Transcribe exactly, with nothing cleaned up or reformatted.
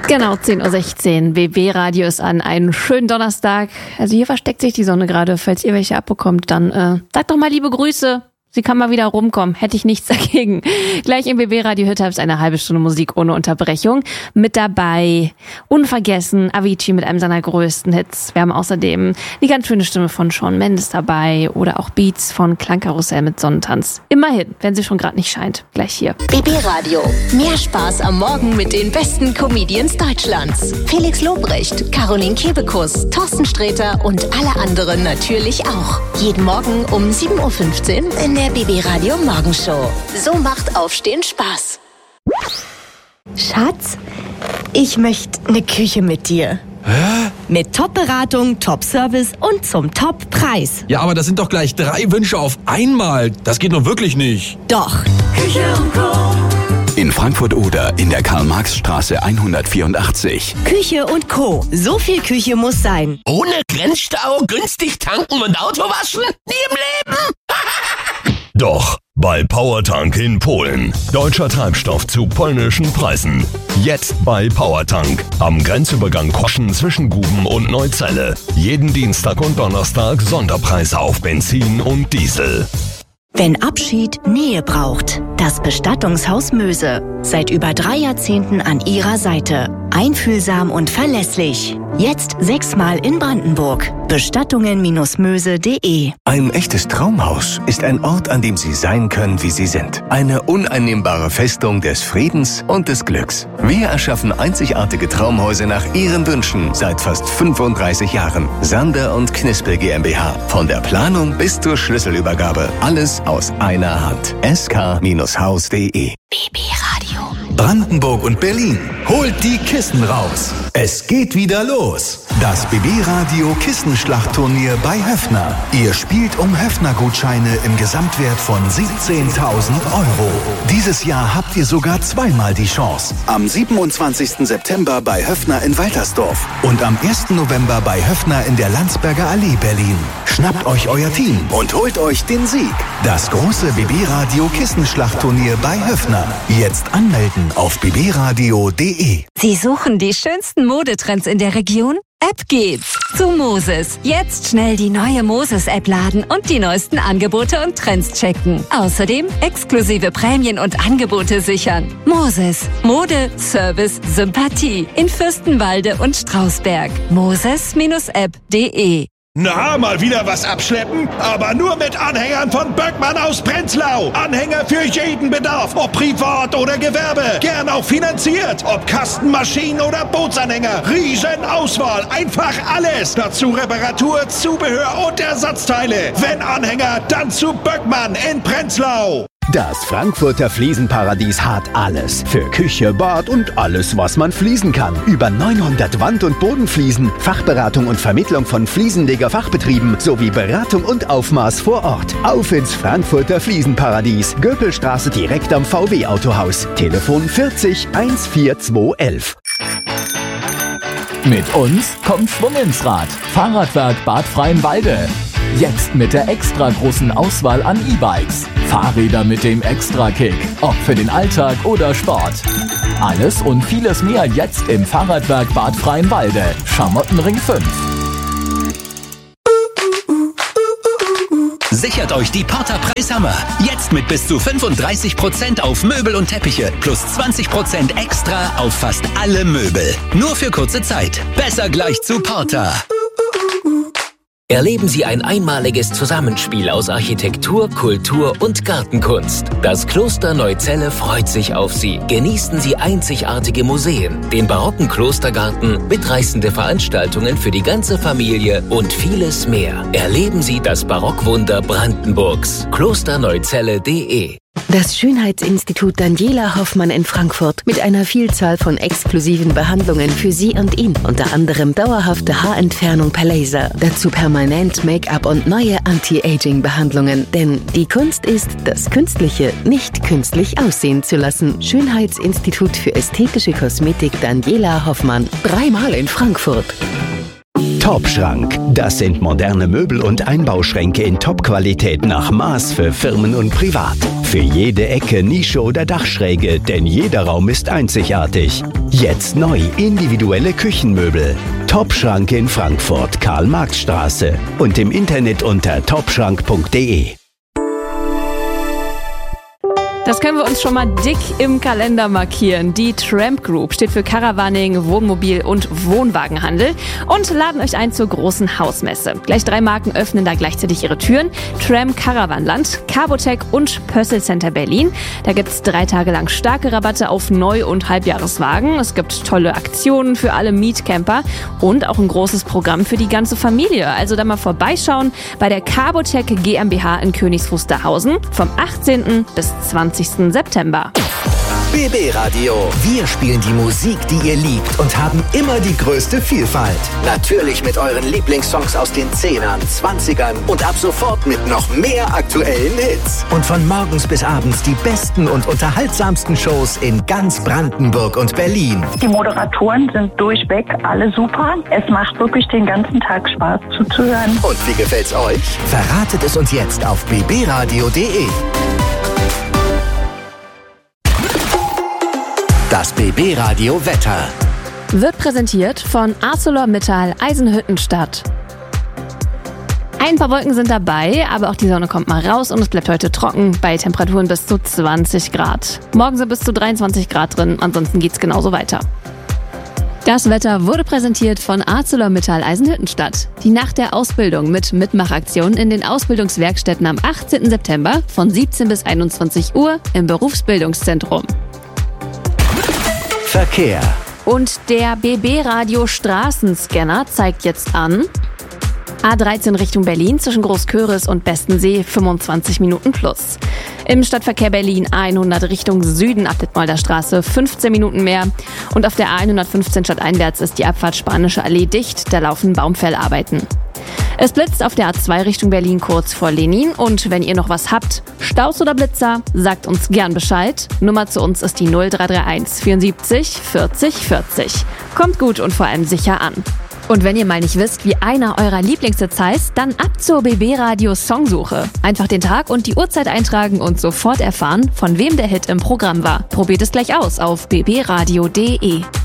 Genau, zehn Uhr sechzehn. B B-Radio ist an. Einen schönen Donnerstag. Also hier versteckt sich die Sonne gerade. Falls ihr welche abbekommt, dann äh, sagt doch mal liebe Grüße. Sie kann mal wieder rumkommen. Hätte ich nichts dagegen. Gleich im B B-Radio Hit-Hubs eine halbe Stunde Musik ohne Unterbrechung. Mit dabei unvergessen Avicii mit einem seiner größten Hits. Wir haben außerdem die ganz schöne Stimme von Shawn Mendes dabei oder auch Beats von Klangkarussell mit Sonnentanz. Immerhin, wenn sie schon gerade nicht scheint. Gleich hier. B B-Radio. Mehr Spaß am Morgen mit den besten Comedians Deutschlands. Felix Lobrecht, Caroline Kebekus, Thorsten Sträter und alle anderen natürlich auch. Jeden Morgen um sieben Uhr fünfzehn in der B B-Radio Morgenshow. So macht Aufstehen Spaß. Schatz, ich möchte eine Küche mit dir. Hä? Mit Top-Beratung, Top-Service und zum Top-Preis. Ja, aber das sind doch gleich drei Wünsche auf einmal. Das geht doch wirklich nicht. Doch. Küche und Co. In Frankfurt-Oder in der Karl-Marx-Straße hundertvierundachtzig. Küche und Co. So viel Küche muss sein. Ohne Grenzstau, günstig tanken und Auto waschen? Nie im Leben! Doch, bei Powertank in Polen. Deutscher Treibstoff zu polnischen Preisen. Jetzt bei Powertank. Am Grenzübergang Koschen zwischen Guben und Neuzelle. Jeden Dienstag und Donnerstag Sonderpreise auf Benzin und Diesel. Wenn Abschied Nähe braucht, das Bestattungshaus Möse. Seit über drei Jahrzehnten an Ihrer Seite. Einfühlsam und verlässlich. Jetzt sechsmal in Brandenburg. Bestattungen Möse punkt de. Ein echtes Traumhaus ist ein Ort, an dem Sie sein können, wie Sie sind. Eine uneinnehmbare Festung des Friedens und des Glücks. Wir erschaffen einzigartige Traumhäuser nach Ihren Wünschen seit fast fünfunddreißig Jahren. Sander und Knispel GmbH. Von der Planung bis zur Schlüsselübergabe. Alles aus einer Hand. S K Haus punkt de. B B-Radio. Brandenburg und Berlin. Holt die Kissen raus. Es geht wieder los. Das B B-Radio Kissenschlachtturnier bei Höffner. Ihr spielt um Höffner-Gutscheine im Gesamtwert von siebzehntausend Euro. Dieses Jahr habt ihr sogar zweimal die Chance. Am siebenundzwanzigsten September bei Höffner in Waltersdorf und am ersten November bei Höffner in der Landsberger Allee Berlin. Schnappt euch euer Team und holt euch den Sieg. Das große B B-Radio Kissenschlachtturnier bei Höffner. Jetzt anmelden auf b b radio punkt de. Sie suchen die schönsten Modetrends in der Region? Ab geht's zu Moses. Jetzt schnell die neue Moses-App laden und die neuesten Angebote und Trends checken. Außerdem exklusive Prämien und Angebote sichern. Moses. Mode, Service, Sympathie. In Fürstenwalde und Strausberg. Moses App punkt de. Na, mal wieder was abschleppen? Aber nur mit Anhängern von Böckmann aus Prenzlau. Anhänger für jeden Bedarf, ob privat oder Gewerbe. Gern auch finanziert. Ob Kastenmaschinen oder Bootsanhänger. Riesenauswahl, einfach alles. Dazu Reparatur, Zubehör und Ersatzteile. Wenn Anhänger, dann zu Böckmann in Prenzlau. Das Frankfurter Fliesenparadies hat alles. Für Küche, Bad und alles, was man fließen kann. Über neunhundert Wand- und Bodenfliesen, Fachberatung und Vermittlung von Fliesenleger-Fachbetrieben sowie Beratung und Aufmaß vor Ort. Auf ins Frankfurter Fliesenparadies. Göpelstraße direkt am V W-Autohaus. Telefon vierzig eins vier zwei elf. Mit uns kommt Schwung ins Rad. Fahrradwerk Bad Freienwalde. Jetzt mit der extra großen Auswahl an E-Bikes. Fahrräder mit dem Extra-Kick. Ob für den Alltag oder Sport. Alles und vieles mehr jetzt im Fahrradwerk Bad Freienwalde. Schamottenring fünf. Sichert euch die Porter Preishammer. Jetzt mit bis zu fünfunddreißig Prozent auf Möbel und Teppiche. Plus zwanzig Prozent extra auf fast alle Möbel. Nur für kurze Zeit. Besser gleich zu Porter. Erleben Sie ein einmaliges Zusammenspiel aus Architektur, Kultur und Gartenkunst. Das Kloster Neuzelle freut sich auf Sie. Genießen Sie einzigartige Museen, den barocken Klostergarten, mitreißende Veranstaltungen für die ganze Familie und vieles mehr. Erleben Sie das Barockwunder Brandenburgs. klosterneuzelle punkt de. Das Schönheitsinstitut Daniela Hoffmann in Frankfurt mit einer Vielzahl von exklusiven Behandlungen für Sie und ihn. Unter anderem dauerhafte Haarentfernung per Laser, dazu permanent Make-up und neue Anti-Aging-Behandlungen. Denn die Kunst ist, das Künstliche nicht künstlich aussehen zu lassen. Schönheitsinstitut für ästhetische Kosmetik Daniela Hoffmann. Dreimal in Frankfurt. Top-Schrank. Das sind moderne Möbel- und Einbauschränke in Top-Qualität nach Maß für Firmen und Privat. Für jede Ecke, Nische oder Dachschräge, denn jeder Raum ist einzigartig. Jetzt neu, individuelle Küchenmöbel. Top-Schrank in Frankfurt, Karl-Marx-Straße und im Internet unter topschrank punkt de. Das können wir uns schon mal dick im Kalender markieren. Die Tramp Group steht für Caravaning, Wohnmobil und Wohnwagenhandel und laden euch ein zur großen Hausmesse. Gleich drei Marken öffnen da gleichzeitig ihre Türen. Tramp Caravanland, Carbotec und Pössl Center Berlin. Da gibt's drei Tage lang starke Rabatte auf Neu- und Halbjahreswagen. Es gibt tolle Aktionen für alle Mietcamper und auch ein großes Programm für die ganze Familie. Also da mal vorbeischauen bei der Carbotec GmbH in Königs Wusterhausen vom achtzehnten bis zwanzigsten September. B B Radio. Wir spielen die Musik, die ihr liebt und haben immer die größte Vielfalt. Natürlich mit euren Lieblingssongs aus den Zehnern, Zwanzigern und ab sofort mit noch mehr aktuellen Hits. Und von morgens bis abends die besten und unterhaltsamsten Shows in ganz Brandenburg und Berlin. Die Moderatoren sind durchweg alle super. Es macht wirklich den ganzen Tag Spaß zuzuhören. Und wie gefällt's euch? Verratet es uns jetzt auf b b radio punkt de. Das B B Radio Wetter wird präsentiert von ArcelorMittal Eisenhüttenstadt. Ein paar Wolken sind dabei, aber auch die Sonne kommt mal raus und es bleibt heute trocken bei Temperaturen bis zu zwanzig Grad. Morgen sind bis zu dreiundzwanzig Grad drin, ansonsten geht's genauso weiter. Das Wetter wurde präsentiert von ArcelorMittal Eisenhüttenstadt. Die Nacht der Ausbildung mit Mitmachaktionen in den Ausbildungswerkstätten am achtzehnten September von siebzehn bis einundzwanzig Uhr im Berufsbildungszentrum. Verkehr. Und der B B Radio Straßenscanner zeigt jetzt an: A dreizehn Richtung Berlin zwischen Großköris und Bestensee fünfundzwanzig Minuten plus. Im Stadtverkehr Berlin A hundert Richtung Süden ab Dittmolder Straße fünfzehn Minuten mehr. Und auf der A hundertfünfzehn stadteinwärts ist die Abfahrt Spanische Allee dicht, da laufen Baumfällarbeiten. Es blitzt auf der A zwei Richtung Berlin kurz vor Lenin und wenn ihr noch was habt, Staus oder Blitzer, sagt uns gern Bescheid. Nummer zu uns ist die null drei drei eins vierundsiebzig vierzig vierzig. Kommt gut und vor allem sicher an. Und wenn ihr mal nicht wisst, wie einer eurer Lieblingshits heißt, dann ab zur B B Radio Songsuche. Einfach den Tag und die Uhrzeit eintragen und sofort erfahren, von wem der Hit im Programm war. Probiert es gleich aus auf b b radio punkt de.